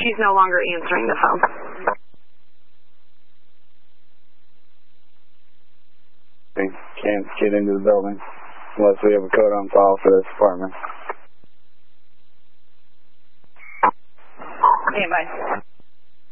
she's no longer answering the phone. We can't get into the building unless we have a code on file for this apartment. Okay, bye.